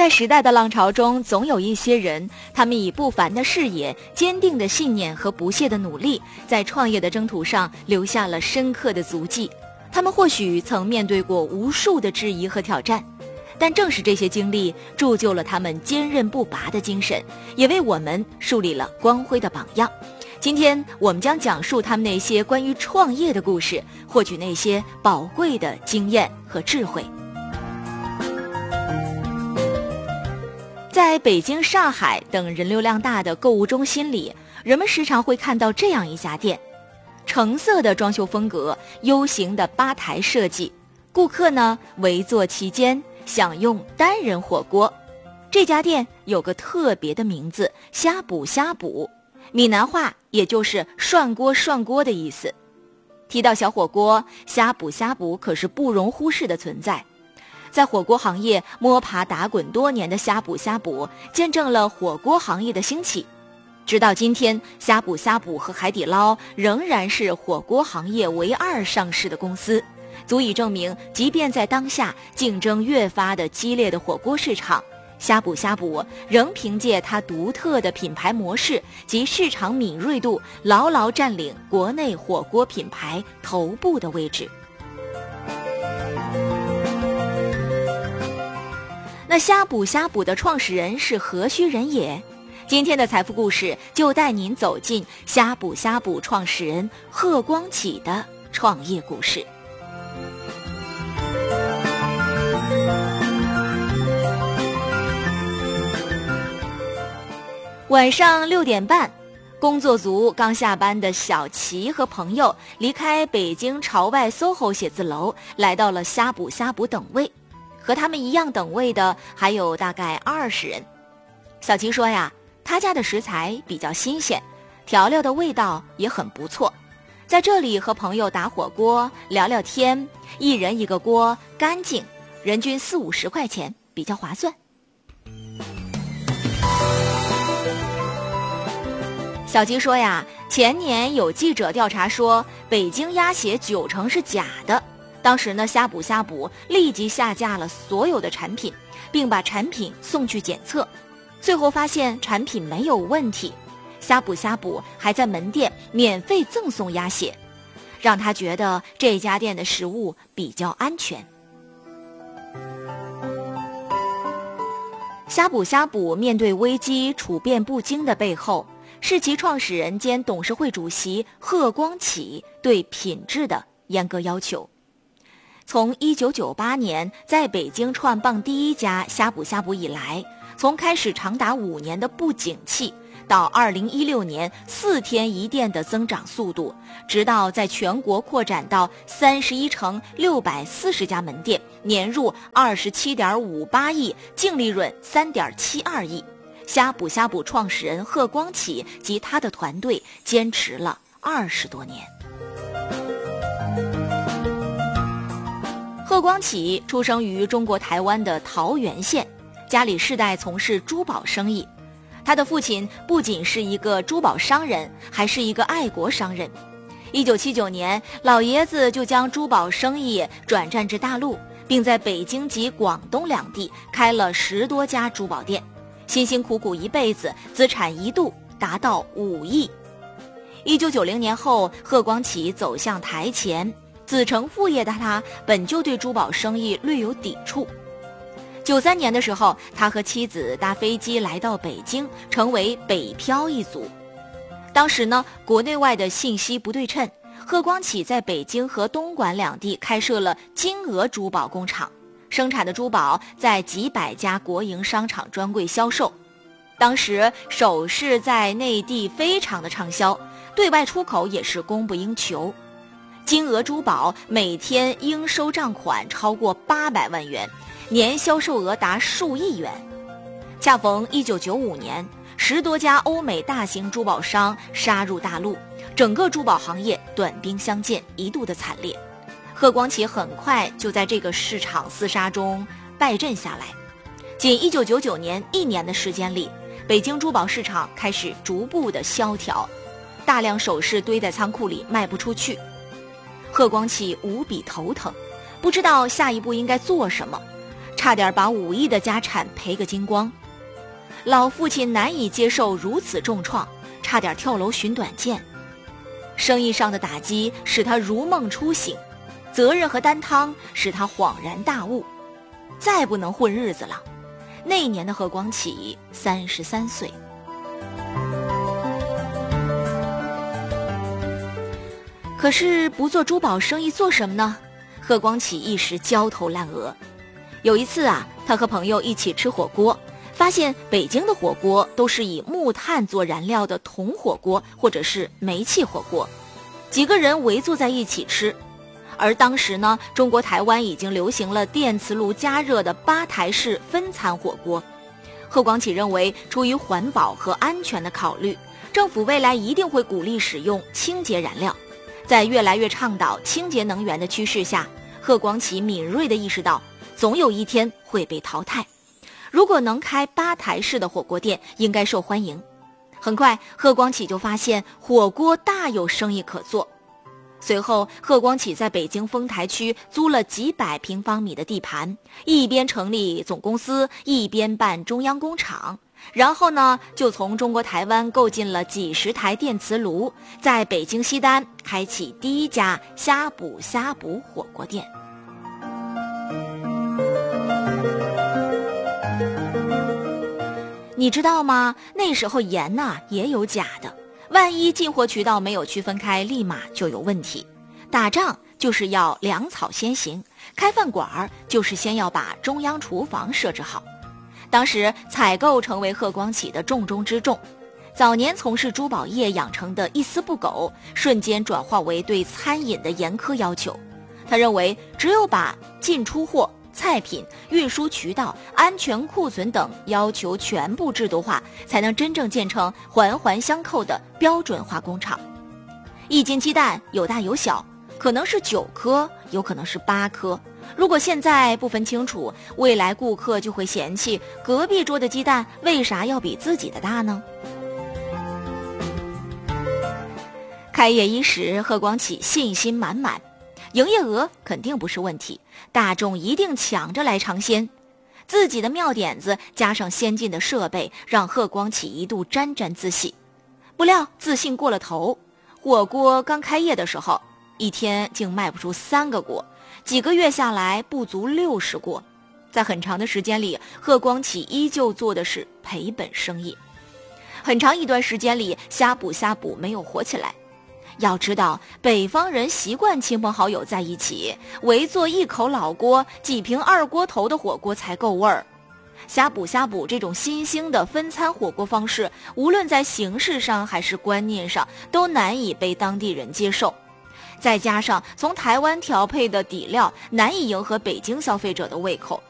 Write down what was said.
在时代的浪潮中，总有一些人，他们以不凡的视野、坚定的信念和不懈的努力，在创业的征途上留下了深刻的足迹。他们或许曾面对过无数的质疑和挑战，但正是这些经历铸就了他们坚韧不拔的精神，也为我们树立了光辉的榜样。今天我们将讲述他们那些关于创业的故事，获取那些宝贵的经验和智慧。在北京、上海等人流量大的购物中心里，人们时常会看到这样一家店，橙色的装修风格，U型的吧台设计，顾客呢围坐其间，享用单人火锅。这家店有个特别的名字，呷哺呷哺，闽南话也就是涮锅涮锅的意思。提到小火锅，呷哺呷哺可是不容忽视的存在。在火锅行业摸爬打滚多年的呷哺呷哺，见证了火锅行业的兴起。直到今天，呷哺呷哺和海底捞仍然是火锅行业唯二上市的公司，足以证明，即便在当下竞争越发的激烈的火锅市场，呷哺呷哺仍凭借它独特的品牌模式及市场敏锐度，牢牢占领国内火锅品牌头部的位置。那呷哺呷哺的创始人是何许人也？今天的财富故事就带您走进呷哺呷哺创始人贺光启的创业故事。晚上6点半，工作族刚下班的小齐和朋友离开北京朝外 SOHO 写字楼，来到了呷哺呷哺等位。和他们一样等位的还有大概20人。小齐说呀，他家的食材比较新鲜，调料的味道也很不错，在这里和朋友打火锅聊聊天，一人一个锅，干净，人均40-50块钱，比较划算。小齐说呀，前年有记者调查说，北京鸭血90%是假的。当时呢，呷哺呷哺立即下架了所有的产品，并把产品送去检测，最后发现产品没有问题。呷哺呷哺还在门店免费赠送鸭血，让他觉得这家店的食物比较安全。呷哺呷哺面对危机处变不惊的背后，是其创始人兼董事会主席贺光启对品质的严格要求。从1998年在北京创办第一家呷哺呷哺以来，从开始长达5年的不景气，到2016年4天1店的增长速度，直到在全国扩展到31城640家门店，年入27.58亿，净利润3.72亿。呷哺呷哺创始人贺光启及他的团队坚持了20多年。贺光启出生于中国台湾的桃源县，家里世代从事珠宝生意。他的父亲不仅是一个珠宝商人，还是一个爱国商人。1979年，老爷子就将珠宝生意转战至大陆，并在北京及广东两地开了10多家珠宝店，辛辛苦苦一辈子，资产一度达到5亿。1990年后，贺光启走向台前，子承父业的他本就对珠宝生意略有抵触。93年的时候，他和妻子搭飞机来到北京，成为北漂一族。当时呢，国内外的信息不对称，贺光启在北京和东莞两地开设了金鹅珠宝工厂，生产的珠宝在几百家国营商场专柜销售。当时首饰在内地非常的畅销，对外出口也是供不应求。金鹅珠宝每天应收账款超过800万元，年销售额达数亿元。恰逢1995年，10多家欧美大型珠宝商杀入大陆，整个珠宝行业短兵相见，一度的惨烈。贺光启很快就在这个市场厮杀中败阵下来。仅1999年1年的时间里，北京珠宝市场开始逐步的萧条，大量首饰堆在仓库里卖不出去。贺光启无比头疼，不知道下一步应该做什么。 差点把5亿的家产赔个精光。老父亲难以接受如此重创，差点跳楼寻短见。生意上的打击使他如梦初醒，责任和担当使他恍然大悟，再不能混日子了。那年的贺光启33岁。可是不做珠宝生意做什么呢？贺光启一时焦头烂额。有一次啊，他和朋友一起吃火锅，发现北京的火锅都是以木炭做燃料的铜火锅或者是煤气火锅，几个人围坐在一起吃。而当时呢，中国台湾已经流行了电磁炉加热的吧台式分餐火锅。贺光启认为，出于环保和安全的考虑，政府未来一定会鼓励使用清洁燃料。在越来越倡导清洁能源的趋势下，贺光启敏锐地意识到，总有一天会被淘汰。如果能开吧台式的火锅店，应该受欢迎。很快，贺光启就发现火锅大有生意可做。随后，贺光启在北京丰台区租了几百平方米的地盘，一边成立总公司，一边办中央工厂。然后呢，就从中国台湾购进了几十台电磁炉，在北京西单开启第一家呷哺火锅店。你知道吗？那时候盐呐也有假的，万一进货渠道没有区分开，立马就有问题。打仗就是要粮草先行，开饭馆就是先要把中央厨房设置好。当时采购成为贺光启的重中之重，早年从事珠宝业养成的一丝不苟，瞬间转化为对餐饮的严苛要求。他认为，只有把进出货、菜品、运输渠道、安全库存等要求全部制度化，才能真正建成环环相扣的标准化工厂。1斤鸡蛋有大有小，可能是9颗，有可能是8颗。如果现在不分清楚，未来顾客就会嫌弃隔壁桌的鸡蛋为啥要比自己的大呢？开业伊始，贺光启信心满满，营业额肯定不是问题，大众一定抢着来尝鲜。自己的妙点子加上先进的设备，让贺光启一度沾沾自喜。不料自信过了头，火锅刚开业的时候，一天竟卖不出3个锅，几个月下来不足60锅。在很长的时间里，贺光启依旧做的是赔本生意。很长一段时间里，呷哺没有火起来。要知道，北方人习惯亲朋好友在一起，围坐一口老锅，几瓶2锅头的火锅才够味儿。呷哺这种新兴的分餐火锅方式，无论在形式上还是观念上，都难以被当地人接受。再加上从台湾调配的底料难以迎合北京消费者的胃口，